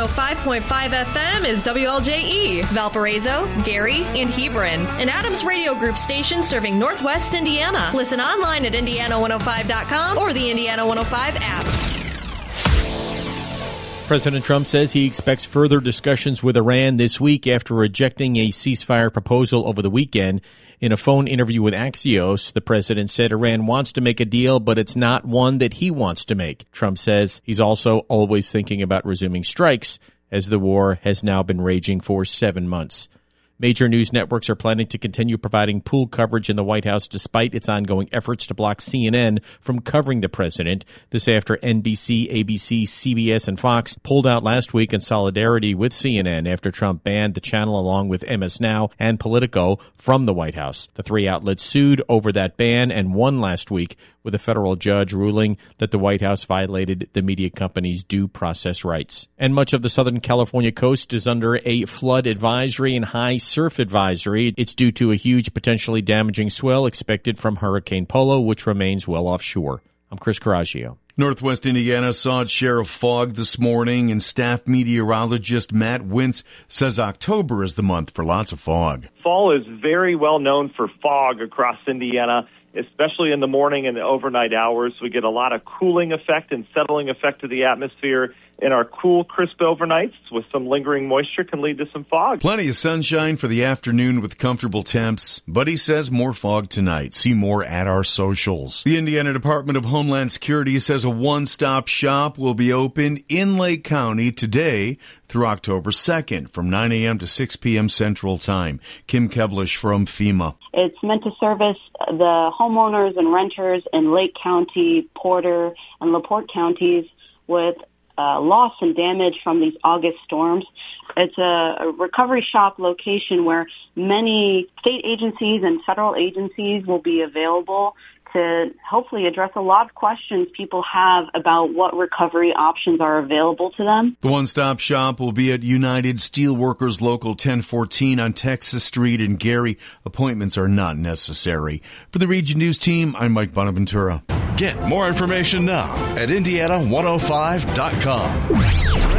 105.5 FM is WLJE, Valparaiso, Gary, and Hebron, an Adams Radio Group station serving Northwest Indiana. Listen online at Indiana105.com or the Indiana 105 app. President Trump says he expects further discussions with Iran this week after rejecting a ceasefire proposal over the weekend. In a phone interview with Axios, the president said Iran wants to make a deal, but it's not one that he wants to make. Trump says he's also always thinking about resuming strikes, as the war has now been raging for 7 months. Major news networks are planning to continue providing pool coverage in the White House despite its ongoing efforts to block CNN from covering the president. This after NBC, ABC, CBS, and Fox pulled out last week in solidarity with CNN after Trump banned the channel along with MS Now and Politico from the White House. The three outlets sued over that ban and won last week, with a federal judge ruling that the White House violated the media company's due process rights. And much of the Southern California coast is under a flood advisory and high surf advisory. It's due to a huge, potentially damaging swell expected from Hurricane Polo, which remains well offshore. I'm Chris Coraggio. Northwest Indiana saw its share of fog this morning, and staff meteorologist Matt Wintz says October is the month for lots of fog. Fall is very well known for fog across Indiana, especially in the morning and the overnight hours. We get a lot of cooling effect and settling effect to the atmosphere, and our cool, crisp overnights with some lingering moisture can lead to some fog. Plenty of sunshine for the afternoon with comfortable temps, but he says more fog tonight. See more at our socials. The Indiana Department of Homeland Security says a one-stop shop will be open in Lake County today through October 2nd from 9 a.m. to 6 p.m. Central Time. Kim Kevlish from FEMA. It's meant to service the homeowners and renters in Lake County, Porter, and LaPorte counties with loss and damage from these August storms. It's a recovery shop location where many state agencies and federal agencies will be available to hopefully address a lot of questions people have about what recovery options are available to them. The one-stop shop will be at United Steelworkers Local 1014 on Texas Street in Gary. Appointments are not necessary. For the Region News team, I'm Mike Bonaventura. Get more information now at Indiana105.com.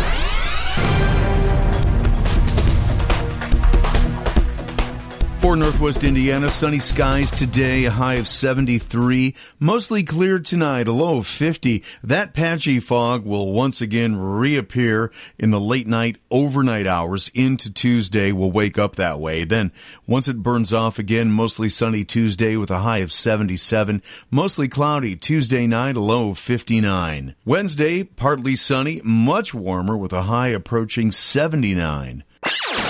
For Northwest Indiana, sunny skies today, a high of 73. Mostly clear tonight, a low of 50. That patchy fog will once again reappear in the late night, overnight hours into Tuesday. We'll wake up that way. Then, once it burns off again, mostly sunny Tuesday with a high of 77. Mostly cloudy Tuesday night, a low of 59. Wednesday, partly sunny, much warmer with a high approaching 79.